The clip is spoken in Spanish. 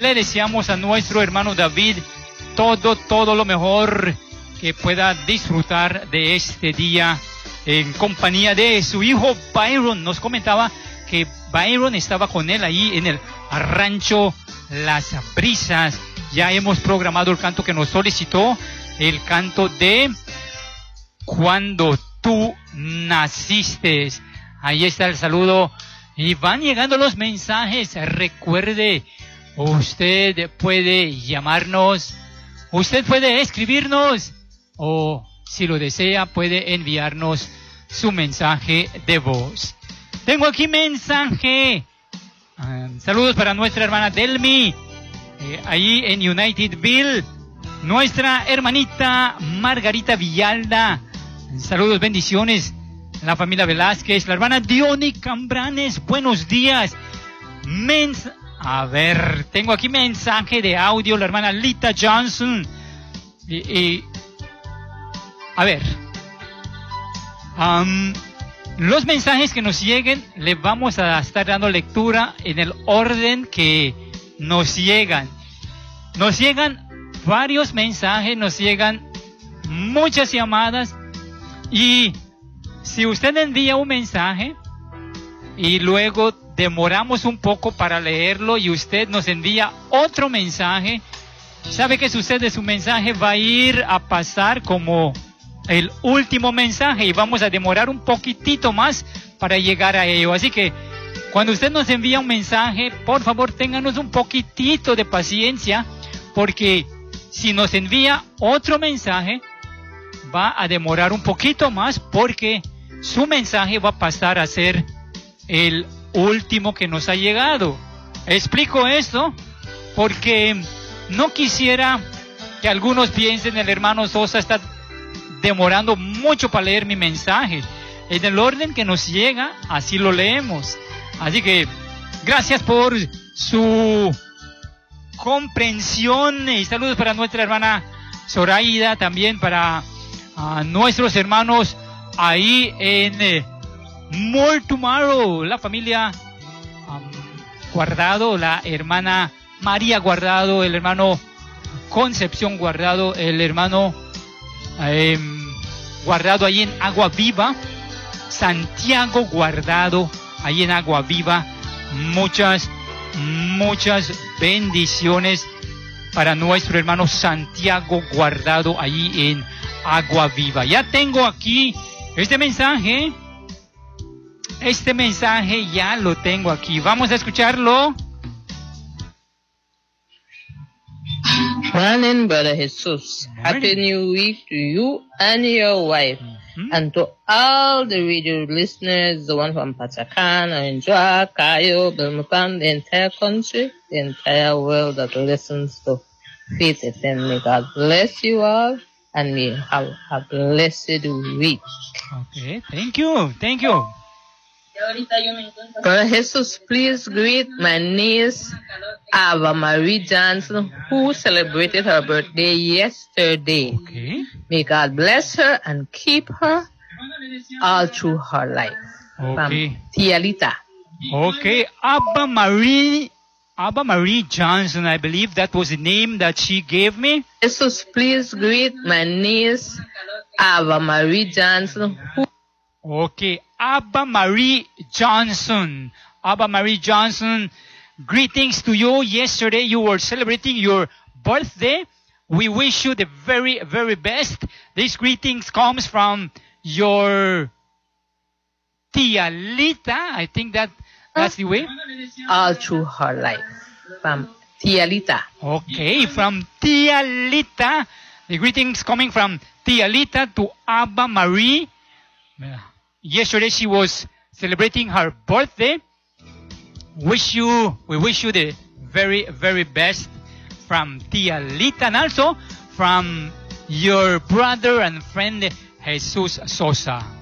le deseamos a nuestro hermano David todo lo mejor, que pueda disfrutar de este día en compañía de su hijo Byron. Nos comentaba que Byron estaba con él ahí en el rancho Las Brisas. Ya hemos programado el canto que nos solicitó, el canto de Cuando tú naciste. Ahí está el saludo y van llegando los mensajes. Recuerde, usted puede llamarnos, usted puede escribirnos, o si lo desea puede enviarnos su mensaje de voz. Tengo aquí mensaje. Saludos para nuestra hermana Delmi, ahí en Unitedville. Nuestra hermanita Margarita Villalda. Saludos, bendiciones. La familia Velázquez. La hermana Diony Cambranes. Buenos días. A ver, tengo aquí mensaje de audio. La hermana Lita Johnson. A ver. Los mensajes que nos lleguen, le vamos a estar dando lectura en el orden que nos llegan. Nos llegan varios mensajes, nos llegan muchas llamadas, y si usted envía un mensaje y luego demoramos un poco para leerlo y usted nos envía otro mensaje, ¿sabe qué sucede? Su mensaje va a ir a pasar como el último mensaje y vamos a demorar un poquitito más para llegar a ello. Así que cuando usted nos envía un mensaje, por favor, ténganos un poquitito de paciencia, porque si nos envía otro mensaje, va a demorar un poquito más, porque su mensaje va a pasar a ser el último que nos ha llegado. Explico esto porque no quisiera que algunos piensen el hermano Sosa está demorando mucho para leer mi mensaje. En el orden que nos llega, así lo leemos. Así que gracias por su comprensión, y saludos para nuestra hermana Zoraida, también para nuestros hermanos ahí en More Tomorrow, la familia Guardado, la hermana María Guardado, el hermano Concepción Guardado, el hermano Guardado ahí en Agua Viva, Santiago Guardado ahí en Agua Viva. Muchas bendiciones para nuestro hermano Santiago Guardado ahí en Agua Viva. Ya tengo aquí este mensaje ya lo tengo aquí. Vamos a escucharlo. Morning, Brother Jesus. Happy New Week to you and your wife, and to all the radio listeners, the one from Pachacana, Enjoa, Cayo, Belmopan, the entire country, the entire world that listens to Faith FM. May God bless you all, and may have a blessed week. Okay, thank you. Brother Jesus, please greet my niece, Ava Marie Johnson, who celebrated her birthday yesterday. Okay. May God bless her and keep her all through her life. Okay. From Tialita. Okay, Ava Marie Johnson, I believe that was the name that she gave me. Jesus, please greet my niece, Ava Marie Johnson, who... Okay, Ava Marie Johnson. Ava Marie Johnson, greetings to you. Yesterday you were celebrating your birthday. We wish you the very, very best. This greetings comes from your Tia Lita. I think that's the way. All through her life. From Tia Lita. Okay, from Tia Lita. The greetings coming from Tia Lita to Ava Marie. Yesterday she was celebrating her birthday. We wish you the very, very best from Tia Lita, and also from your brother and friend Jesus Sosa.